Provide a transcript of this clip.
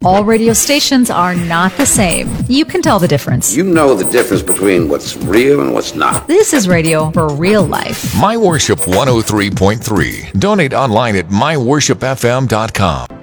All radio stations are not the same. You can tell the difference. You know the difference between what's real and what's not. This is radio for real life. My Worship 103.3. Donate online at myworshipfm.com.